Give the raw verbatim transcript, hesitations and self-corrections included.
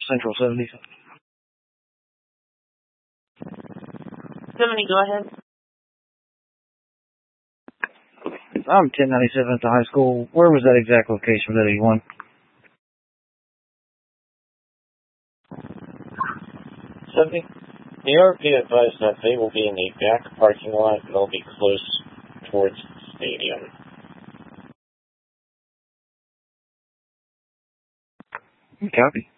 Central seventies. seventy, go ahead. I'm ten ninety-seven at the high school. Where was that exact location for that eighty-one? seventy. The R P advised that they will be in the back parking lot and they'll be close towards the stadium. Copy.